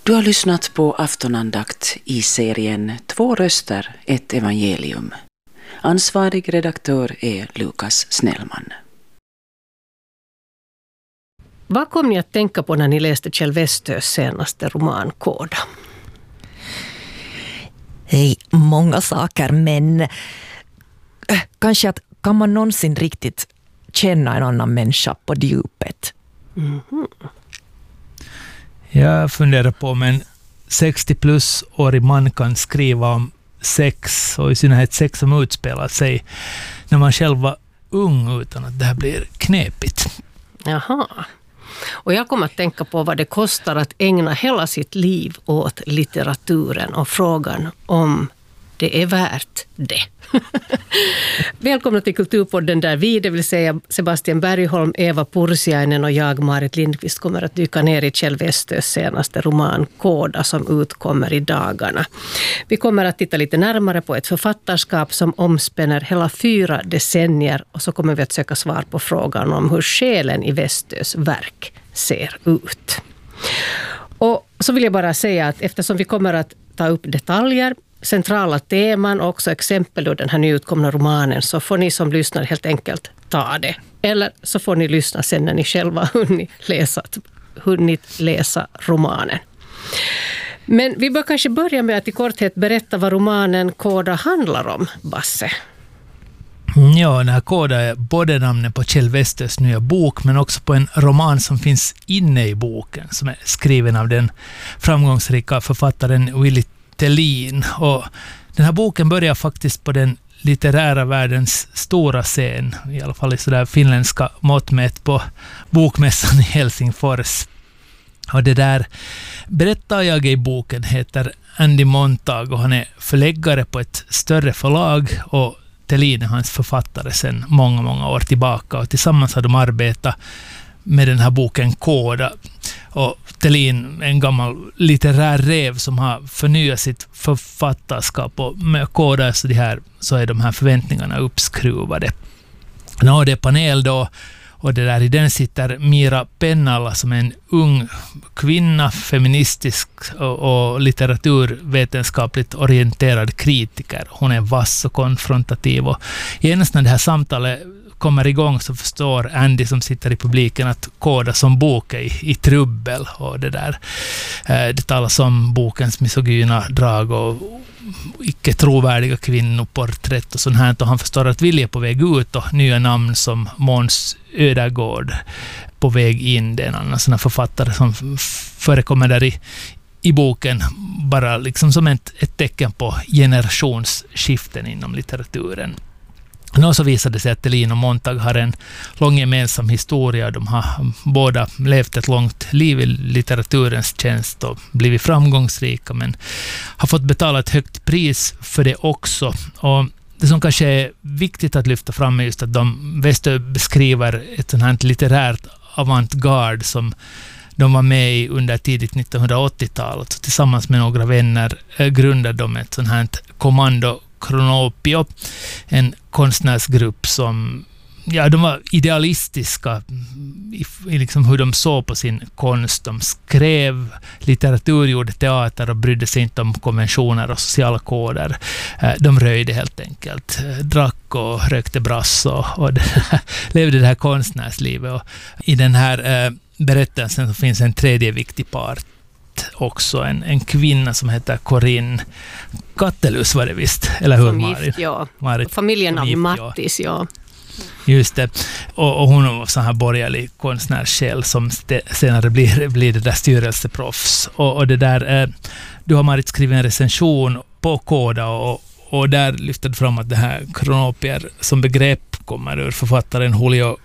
Du har lyssnat på aftonandakt i serien 2 röster, ett evangelium. Ansvarig redaktör är Lukas Snellman. Vad kom ni att tänka på när ni läste Kjell Westös senaste roman Kåda? Många saker, men kanske att kan man någonsin riktigt känna en annan människa på djupet? Mm-hmm. Jag funderar på om en 60-plus-årig man kan skriva om sex, och i synnerhet sex som utspelar sig när man själv var ung, utan att det här blir knepigt. Jaha. Och jag kommer att tänka på vad det kostar att ägna hela sitt liv åt litteraturen och frågan om det är värt det. Välkomna till Kulturpodden där vi, det vill säga Sebastian Bergholm, Eva Pursiainen och jag, Marit Lindqvist, kommer att dyka ner i Kjell Westös senaste roman Kåda som utkommer i dagarna. Vi kommer att titta lite närmare på ett författarskap som omspänner hela 4 decennier, och så kommer vi att söka svar på frågan om hur själen i Westös verk ser ut. Och så vill jag bara säga att eftersom vi kommer att ta upp detaljer, centrala teman och också exempel ur den här nyutkomna romanen, så får ni som lyssnar helt enkelt ta det. Eller så får ni lyssna sen när ni själva hunnit läsa romanen. Men vi bör kanske börja med att i korthet berätta vad romanen Kåda handlar om, Basse. Ja, den här Kåda är både namnet på Kjell Westös nya bok, men också på en roman som finns inne i boken, som är skriven av den framgångsrika författaren Willy Thelin. Och den här boken börjar faktiskt på den litterära världens stora scen, i alla fall i sådär finländska mått mätt, på bokmässan i Helsingfors. Och det där berättar jag i boken heter Andy Montag, och han är förläggare på ett större förlag, och Thelin är hans författare sedan många år tillbaka, och tillsammans har de arbetat med den här boken Kåda. Och Thelin är en gammal litterär rev som har förnyat sitt författarskap, och med Kåda så är de här förväntningarna uppskruvade. Ja, det är panel då, och det där, i den sitter Mira Pennala som är en ung kvinna, feministisk och litteraturvetenskapligt orienterad kritiker. Hon är vass och konfrontativ, och genast när det här samtalet kommer igång så förstår Andy som sitter i publiken att Kåda som bok är i trubbel, och det där. Det talas om bokens misogyna drag och icke trovärdiga kvinnoporträtt och sånt här, och han förstår att Vilja är på väg ut, och nya namn som Måns Ödegård på väg in. Det är en annan sån här författare som förekommer där i boken, bara liksom som ett tecken på generationsskiften inom litteraturen. Nå så visade det sig att Thelin och Montag har en lång gemensam historia. De har båda levt ett långt liv i litteraturens tjänst och blivit framgångsrika, men har fått betala ett högt pris för det också. Och det som kanske är viktigt att lyfta fram är just att Westö beskriver ett sånt här litterärt avantgarde som de var med i under tidigt 1980-tal. Och tillsammans med några vänner grundade de ett sånt här kommando Kronopio, en konstnärsgrupp som, ja, de var idealistiska i liksom hur de såg på sin konst. De skrev litteratur, gjorde teater och brydde sig inte om konventioner och sociala koder. De röjde helt enkelt, drack och rökte brass och levde det här konstnärslivet. Och i den här berättelsen så finns en tredje viktig part också, en kvinna som heter Corinne Kattelus, var det visst, eller hur, Marit? Ja. Familjen av Mattis, ja. Just det. Och hon var så här borgerlig konstnärssjäl som senare blir det där styrelseproffs. Och det där, du har, Marit, skrivit en recension på Kåda, och där lyfter du fram att det här kronopier som begrepp kommer ur författaren Julio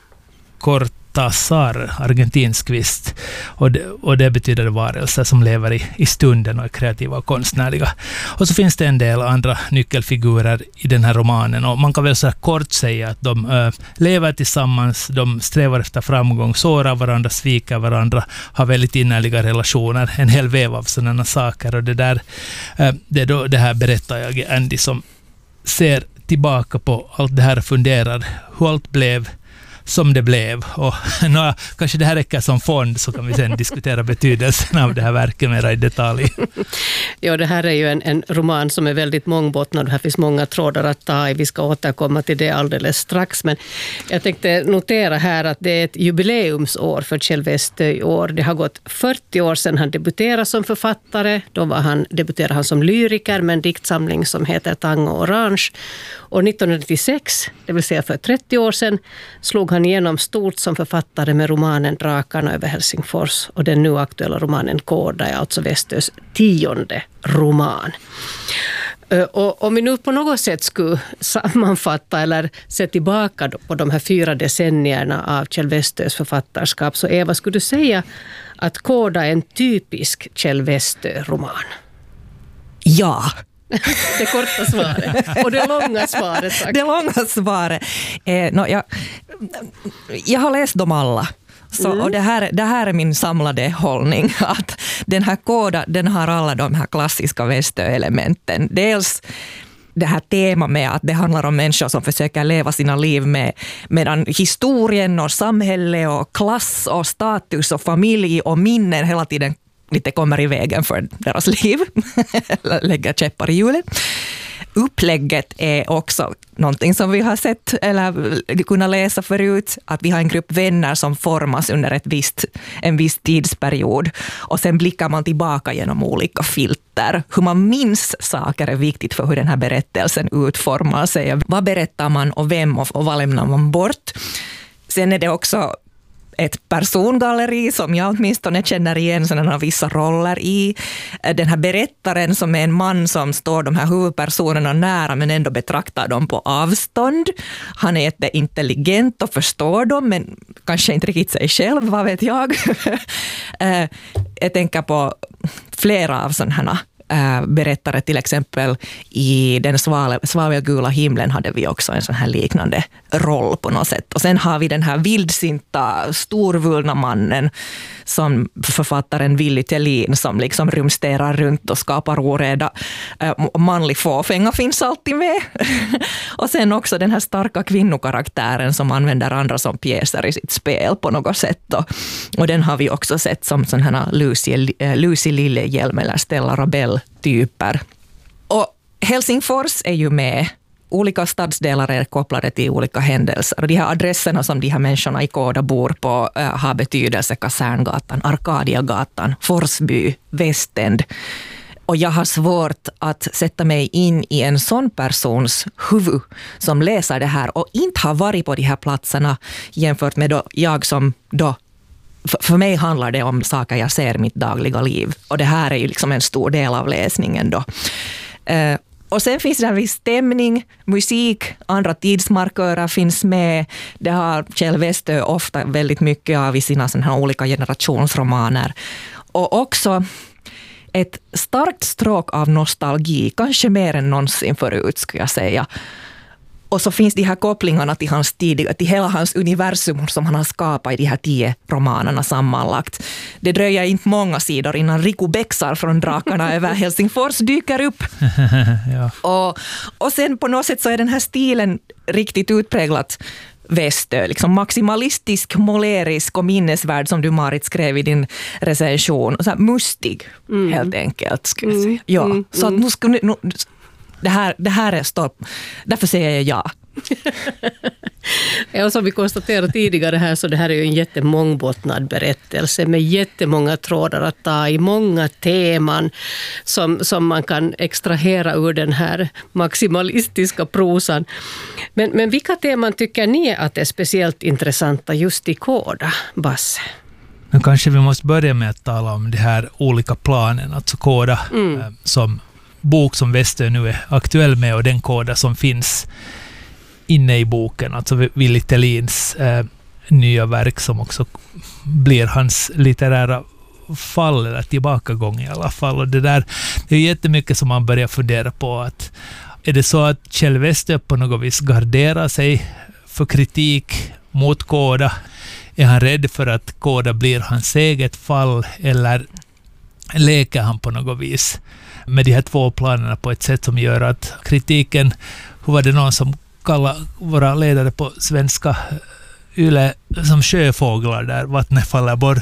Cortázar, argentinskvist, och det betyder varelser som lever i stunden och är kreativa och konstnärliga. Och så finns det en del andra nyckelfigurer i den här romanen, och man kan väl så kort säga att de lever tillsammans, de strävar efter framgång, sårar varandra, sviker varandra, har väldigt innerliga relationer, en hel väv av sådana saker. Och det är då det här berättar jag Andy som ser tillbaka på allt det här och funderar hur allt blev som det blev. Och kanske det här räcker som fond, så kan vi sen diskutera betydelsen av det här verket mer i detalj. Ja, det här är ju en roman som är väldigt mångbottnad. Här finns många trådar att ta i. Vi ska återkomma till det alldeles strax. Men jag tänkte notera här att det är ett jubileumsår för Kjell Westö i år. Det har gått 40 år sedan han debuterade som författare. Då debuterade han som lyriker med en diktsamling som heter Tang och Orange. Och 1996, det vill säga för 30 år sedan, slog han igenom stort som författare med romanen Drakarna över Helsingfors. Och den nu aktuella romanen Kåda är alltså Westös 10:e roman. Och om vi nu på något sätt skulle sammanfatta eller se tillbaka på de här 4 decennierna av Kjell Westös författarskap, så Eva, skulle du säga att Kåda är en typisk Kjell Westö-roman? Ja. Det korta svaret. Och det långa svaret. Tack. Det långa svaret. Jag har läst dem alla. Och det här är min samlade hållning, att den här Kåda, den har alla de här klassiska Westö-elementen. Dels det här temat med att det handlar om människor som försöker leva sina liv medan historien och samhälle och klass och status och familj och minnen hela tiden lite kommer i vägen för deras liv. Lägger käppar i hjulet. Upplägget är också någonting som vi har sett eller kunnat läsa förut, att vi har en grupp vänner som formas under en viss tidsperiod, och sen blickar man tillbaka genom olika filter. Hur man minns saker är viktigt för hur den här berättelsen utformar sig. Vad berättar man och vem och vad lämnar man bort? Sen är det också ett persongalleri som jag åtminstone känner igen sådana vissa roller i. Den här berättaren som är en man som står de här huvudpersonerna nära men ändå betraktar dem på avstånd. Han är jätteintelligent och förstår dem, men kanske inte riktigt sig själv, vad vet jag. Jag tänker på flera av sådana här berättare, till exempel i Den svavelgula himlen hade vi också en sån här liknande roll på något sätt. Och sen har vi den här vildsinta, storvulna mannen som författaren Willy Thelin, som liksom rumsterar runt och skapar oreda. Manlig fåfänga finns alltid med. Och sen också den här starka kvinnokaraktären som använder andra som pjäser i sitt spel på något sätt. Och den har vi också sett som sån här Lucy Lillehjelm eller Stella Rabell-typer. Och Helsingfors är ju med. Olika stadsdelar är kopplade till olika händelser. Och de här adresserna som de här människorna i Kåda bor på har betydelse: Kaserngatan, Arkadiagatan, Forsby, Västend. Och jag har svårt att sätta mig in i en sån persons huvud som läser det här och inte har varit på de här platserna, jämfört med jag som då. För mig handlar det om saker jag ser i mitt dagliga liv. Och det här är ju liksom en stor del av läsningen då. Och sen finns det en viss stämning, musik, andra tidsmarkörer finns med. Det har Kjell Westö ofta väldigt mycket av i sina såna här olika generationsromaner. Och också ett starkt stråk av nostalgi, kanske mer än någonsin förut skulle jag säga. Och så finns de här kopplingarna till till hela hans universum som han har skapat i de här 10 romanerna sammanlagt. Det dröjer inte många sidor innan Riku Bexar från Drakarna över Helsingfors dyker upp. Ja. Och sen på något sätt så är den här stilen riktigt utpräglat Westö, liksom maximalistisk, målerisk och minnesvärd, som du, Marit, skrev i din recension. Så här mustig, helt enkelt, skulle jag säga. Ja, så att det här är stopp. Därför säger jag ja. Ja, som vi konstaterade tidigare här, så det här är ju en jättemångbottnad berättelse med jättemånga trådar att ta i, många teman som man kan extrahera ur den här maximalistiska prosan. Men vilka teman tycker ni att är speciellt intressanta just i Kåda, Basse? Nu kanske vi måste börja med att tala om de här olika planen, alltså Kåda som bok som Westö nu är aktuell med, och den Kåda som finns inne i boken, alltså Willy Thelins nya verk som också blir hans litterära fall eller tillbakagång i alla fall. Och det är jättemycket som man börjar fundera på, att är det så att Kjell Westö på något vis garderar sig för kritik mot Kåda? Är han rädd för att Kåda blir hans eget fall, eller leker han på något vis med de här 2 planerna på ett sätt som gör att kritiken, hur var det någon som kallade våra ledare på svenska, yle som sjöfåglar där vattnet faller bort.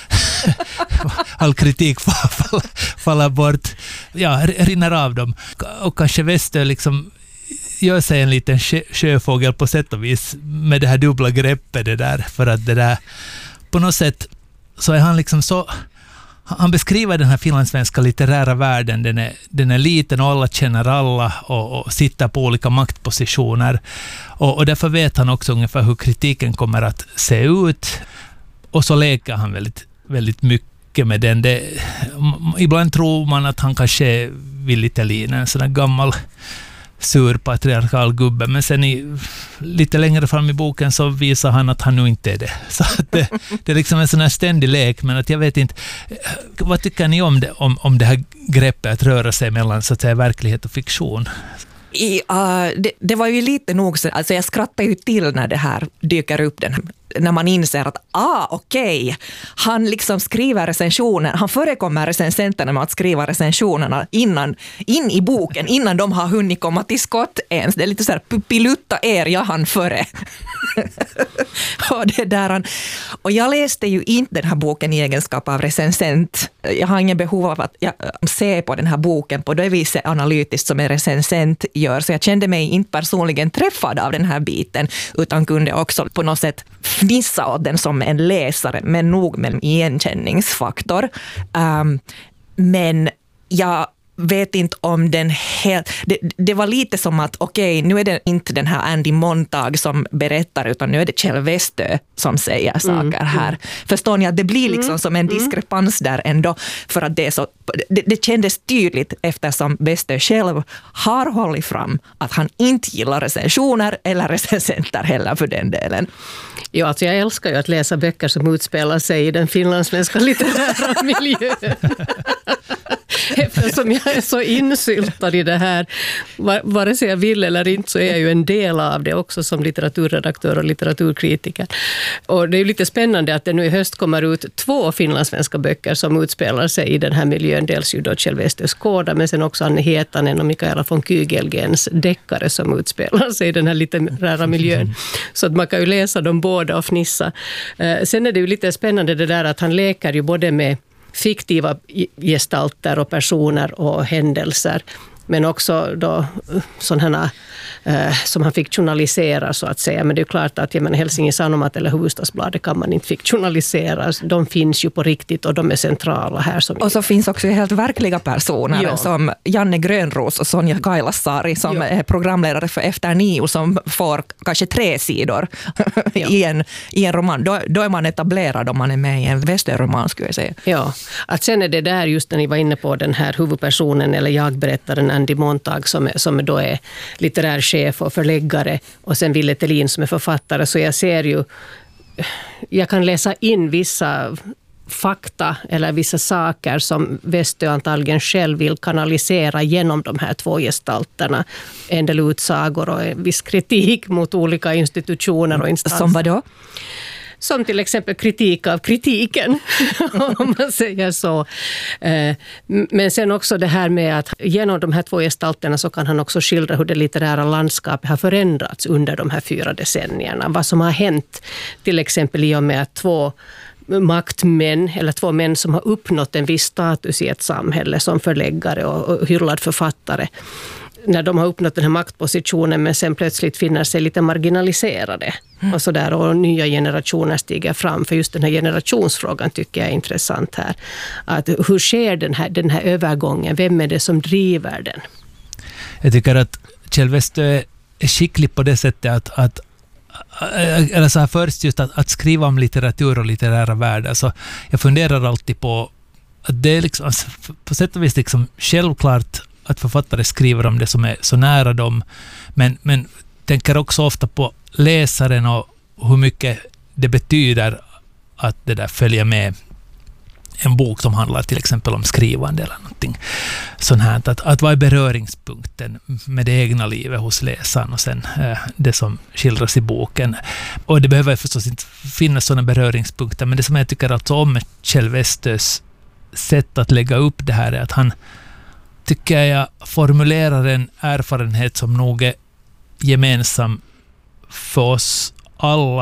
All kritik faller bort. Ja, rinner av dem. Och kanske Westö liksom gör sig en liten sjöfågel på sätt och vis med det här dubbla greppet det där. För att det där, på något sätt så är han liksom så... Han beskriver den här finlandssvenska litterära världen. Den är liten och alla känner alla och sitter på olika maktpositioner. Och därför vet han också ungefär hur kritiken kommer att se ut. Och så leker han väldigt, väldigt mycket med den. Ibland tror man att han kanske är Willy Thelin, en sån här gammal sur patriarkal gubbe, men sen lite längre fram i boken så visar han att han nu inte är det. Så att det är liksom en sån här ständig lek, men att jag vet inte, vad tycker ni om det här greppet att röra sig mellan så att säga verklighet och fiktion? Det var ju lite nog så, alltså jag skrattar ju till när det här dyker upp, när man inser att okej, han liksom skriver recensioner, han förekommer recensenterna med att skriva recensionerna in i boken, innan de har hunnit komma till skott ens. Det är lite så här, pilutta jag han före. Och det där och jag läste ju inte den här boken i egenskap av recensent. Jag har ingen behov av att se på den här boken på det viset analytiskt som en recensent gör, så jag kände mig inte personligen träffad av den här biten, utan kunde också på något sätt fnissa åt den som en läsare, men nog med en igenkänningsfaktor. Men jag vet inte om den helt... Det var lite som att okej, nu är det inte den här Andy Montag som berättar, utan nu är det Kjell Westö som säger saker här. Förstår ni att det blir liksom som en diskrepans där ändå, för att det är så... Det kändes tydligt eftersom Westö själv har hållit fram att han inte gillar recensioner eller recensenter heller för den delen. Ja, alltså jag älskar ju att läsa böcker som utspelar sig i den finlandssvenska litterära miljön. Eftersom jag är så insyltad i det här, vare sig jag vill eller inte, så är jag ju en del av det också som litteraturredaktör och litteraturkritiker. Och det är ju lite spännande att det nu i höst kommer ut 2 finlandssvenska böcker som utspelar sig i den här miljön. Dels ju då Kjell Westös Kåda, men sen också Anne Hietanen och Mikaela von Kygelgens deckare som utspelar sig i den här litterära miljön. Så att man kan ju läsa dem båda och fnissa. Sen är det ju lite spännande det där att han leker ju både med fiktiva gestalter och personer och händelser, men också då sådana som han fiktionaliserar så att säga. Men det är klart att Helsingin Sanomat eller Hufvudstadsbladet kan man inte fiktionalisera. De finns ju på riktigt och de är centrala här. Och så finns också helt verkliga personer som Janne Grönros och Sonja Kailasari som är programledare för Efter 9 som får kanske 3 sidor i en roman. Då är man etablerad om man är med i en Westö-roman, skulle jag säga. Ja, att sen är det där just när ni var inne på den här huvudpersonen eller jag-berättaren Andy Montag som då är litterär chef och förläggare, och sen Willy Thelin som är författare, så jag kan läsa in vissa fakta eller vissa saker som Westö antagligen själv vill kanalisera genom de här 2 gestalterna. En del utsagor och en viss kritik mot olika institutioner och instanser. Som vad då? Som till exempel kritik av kritiken, om man säger så. Men sen också det här med att genom de här 2 gestalterna så kan han också skildra hur det litterära landskapet har förändrats under de här 4 decennierna. Vad som har hänt till exempel i och med att 2 maktmän eller 2 män som har uppnått en viss status i ett samhälle som förläggare och hyllad författare, när de har uppnått den här maktpositionen men sen plötsligt finner sig lite marginaliserade och sådär, och nya generationer stiger fram. För just den här generationsfrågan tycker jag är intressant här. Att hur sker den här övergången? Vem är det som driver den? Jag tycker att Kjell Westö är skicklig på det sättet att eller så här först just att skriva om litteratur och litterära världar. Så jag funderar alltid på att det är liksom, alltså, på sätt och vis liksom självklart att författare skriver om det som är så nära dem, men tänker också ofta på läsaren och hur mycket det betyder att det där följer med en bok som handlar till exempel om skrivande eller någonting sånt här. Att vad är beröringspunkten med det egna livet hos läsaren och sen det som skildras i boken. Och det behöver förstås inte finnas sådana beröringspunkter, men det som jag tycker alltså om Kjell Westös sätt att lägga upp det här är att han, tycker jag, formulerar en erfarenhet som nog är gemensam för oss alla,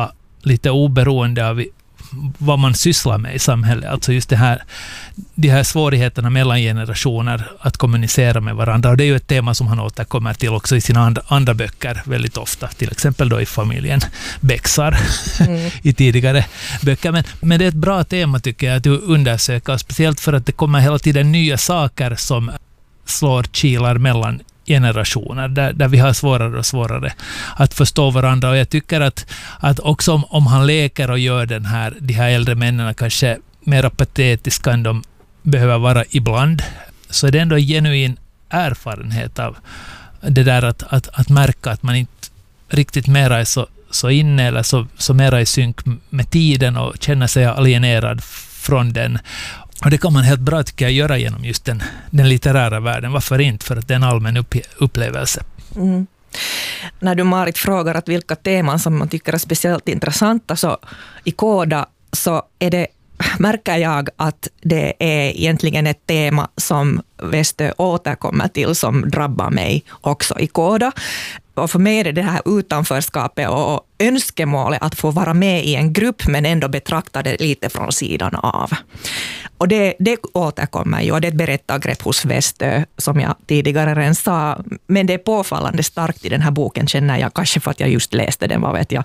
lite oberoende av vad man sysslar med i samhället. Alltså just de här svårigheterna mellan generationer att kommunicera med varandra. Och det är ju ett tema som han återkommer till också i sina andra böcker väldigt ofta. Till exempel då i familjen Bexar i tidigare böcker. Men det är ett bra tema tycker jag att undersöka. Speciellt för att det kommer hela tiden nya saker som slår kilar mellan generationer där vi har svårare och svårare att förstå varandra. Och jag tycker att också om han leker och gör de här äldre männen kanske mer patetiska än de behöver vara ibland, så är det ändå en genuin erfarenhet av det där att märka att man inte riktigt mera är så inne eller så mera i synk med tiden och känna sig alienerad från den. Och det kan man helt bra tycker jag göra genom just den litterära världen. Varför inte? För att det är en allmän upplevelse. Mm. När du Marit frågar att vilka teman som man tycker är speciellt intressanta, så i Kåda så märker jag att det är egentligen ett tema som Westö återkommer till som drabbar mig också i Kåda. Och för mig är det här utanförskapet och önskemålet att få vara med i en grupp men ändå betrakta det lite från sidan av. Och det återkommer ju, och det är ett berättargrepp hos Westö som jag tidigare redan sa, men det är påfallande starkt i den här boken känner jag, kanske för att jag just läste den, vad vet jag.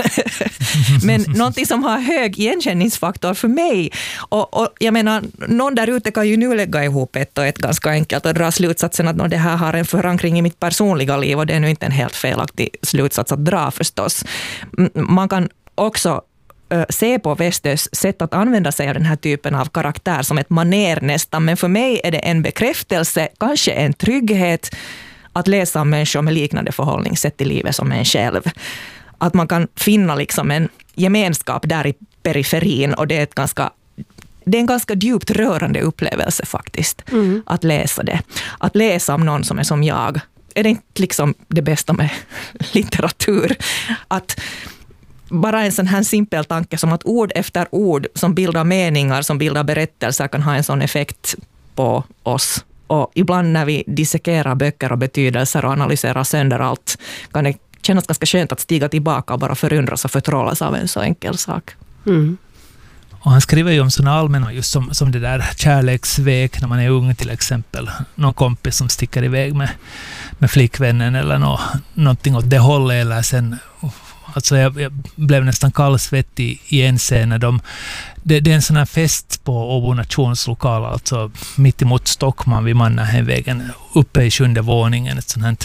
Men någonting som har hög igenkänningsfaktor för mig, och jag menar, någon där ute kan ju nu lägga ihop ett och ett ganska enkelt och dra slutsatsen att det här har en förankring i mitt personliga liv, och det är nu inte en helt felaktig slutsats att dra förstås. Man kan också se på Westös sätt att använda sig av den här typen av karaktär som ett maner nästan, men för mig är det en bekräftelse, kanske en trygghet att läsa om människor med liknande förhållningssätt i livet som en själv. Att man kan finna liksom en gemenskap där i periferin, och det är en ganska djupt rörande upplevelse faktiskt att läsa det. Att läsa om någon som är som jag. Är det inte liksom det bästa med litteratur? Att bara en sån här simpel tanke som att ord efter ord som bildar meningar, som bildar berättelser kan ha en sån effekt på oss. Och ibland när vi dissekerar böcker och betydelser och analyserar sönder allt kan det kännas ganska skönt att stiga tillbaka och bara förundras och förtrollas av en så enkel sak. Mm. Och han skriver ju om sådana allmänna, just som det där kärlekssvek när man är ung till exempel. Någon kompis som sticker iväg med flickvännen eller någonting åt det hållet, eller sen. Alltså jag blev nästan kallsvettig i en scen när det är en sån här fest på Åbo nationslokal, alltså mitt emot Stockman vid Mannerheimvägen, uppe i 7:e våningen, ett sånt här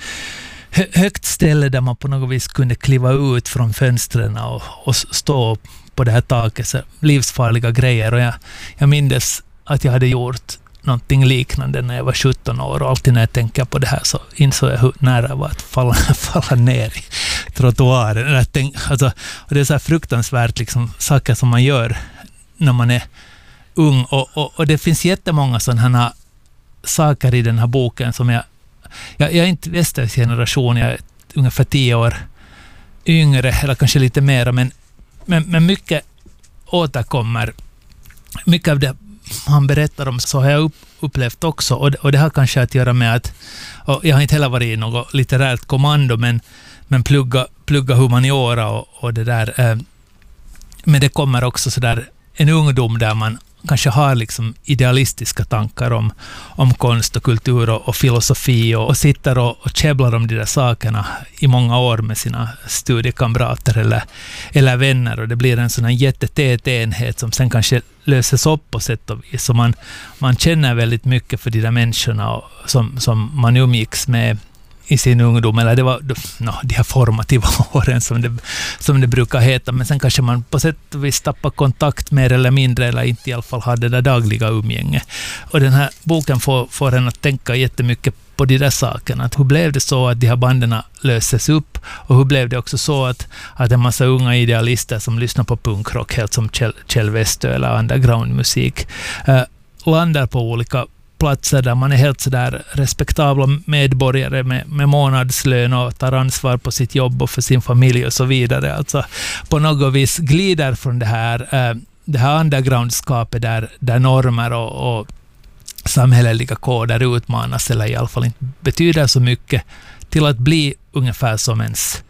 högt ställe där man på något vis kunde kliva ut från fönstren och stå på det här taket, så livsfarliga grejer. Och jag minns att jag hade gjort någonting liknande när jag var 17 år, och alltid när jag tänker på det här så insåg jag hur nära jag var att falla ner i trottoaren. Och det är så här fruktansvärt liksom, saker som man gör när man är ung, och det finns jättemånga sådana saker i den här boken som jag är inte Westös generation, jag är ungefär 10 år yngre eller kanske lite mer, men mycket återkommer. Mycket av det han berättar om så har jag upplevt också, och det har kanske att göra med att, och jag har inte heller varit i något litterärt kommando, men plugga humaniora och det där, men det kommer också så där en ungdom där man kanske har liksom idealistiska tankar om konst och kultur och filosofi, och sitter och käbblar om de där sakerna i många år med sina studiekamrater eller vänner, och det blir en sån här jättetät enhet som sen kanske löses upp på sätt och vis, så man känner väldigt mycket för de där människorna som man umgicks med i sin ungdom, eller det var de här formativa åren som det brukar heta, men sen kanske man på sätt och vis tappar kontakt mer eller mindre, eller inte i alla fall har det där dagliga umgänge. Och den här boken får en att tänka jättemycket på de där sakerna. Att hur blev det så att de här banden löses upp, och hur blev det också så att en massa unga idealister som lyssnar på punkrock, helt som Kjell Westö eller undergroundmusik, landar på olika platser där man är helt sådär respektabla medborgare med månadslön och tar ansvar på sitt jobb och för sin familj och så vidare. Alltså på något vis glider från det här undergroundskapet där normer och samhälleliga koder utmanas, eller i alla fall inte betyder så mycket, till att bli ungefär som ens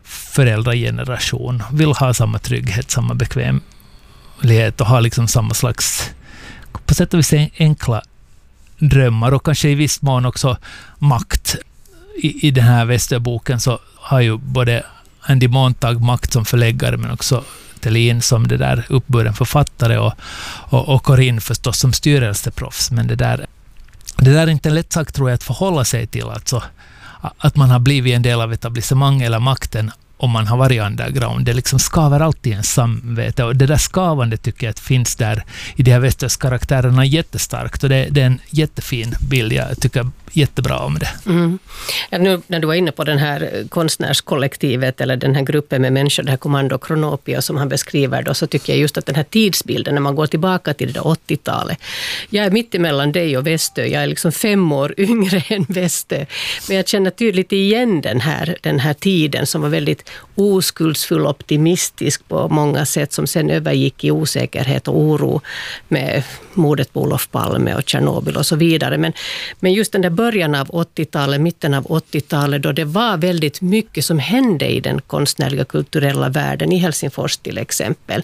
föräldrageneration vill ha samma trygghet, samma bekvämlighet och ha liksom samma slags, på sätt och vis enkla drömmar och kanske i viss mån också makt. I den här Västerboken så har ju både Andy Montag makt som förläggare men också Thelin som det där uppburen författare och Corinne förstås som styrelseproffs. Men det där är inte en lätt sak tror jag att förhålla sig till, alltså att man har blivit en del av etablissemang eller makten om man har varit underground. Det liksom skavar alltid en samvete och det där skavande tycker jag att finns där i de här västöskaraktärerna jättestarkt och det är en jättefin bild. Jag tycker jättebra om det. Mm. Ja, nu när du var inne på den här konstnärskollektivet eller den här gruppen med människor, det här Kommando Kronopia som han beskriver då, så tycker jag just att den här tidsbilden när man går tillbaka till det där 80-talet. Jag är mitt emellan dig och Västö. Jag är liksom 5 år yngre än Västö. Men jag känner tydligt igen den här tiden som var väldigt oskuldsfull, optimistisk på många sätt som sen övergick i osäkerhet och oro med mordet på Olof Palme och Tjernobyl och så vidare. Men just den där början av 80-talet, mitten av 80-talet då det var väldigt mycket som hände i den konstnärliga kulturella världen i Helsingfors till exempel.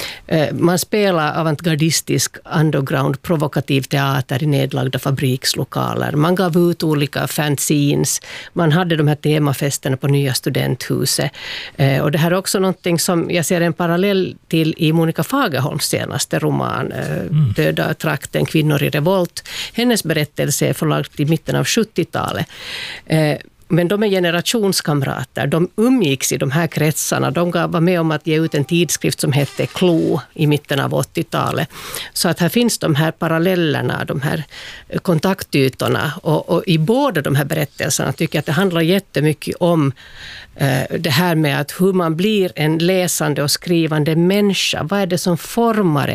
Man spelade avantgardistisk underground provokativ teater i nedlagda fabrikslokaler. Man gav ut olika fanzines. Man hade de här temafesterna på nya studenthuset. Och det här är också någonting som jag ser en parallell till i Monica Fagerholms senaste roman Döda trakten, kvinnor i revolt. Hennes berättelse är förlagd i mitten av 70-talet. Men de är generationskamrater. De umgicks i de här kretsarna. De var med om att ge ut en tidskrift som hette Klo i mitten av 80-talet. Så att här finns de här parallellerna, de här kontaktytorna. Och i båda de här berättelserna tycker jag att det handlar jättemycket om det här med att hur man blir en läsande och skrivande människa. Vad är det som formar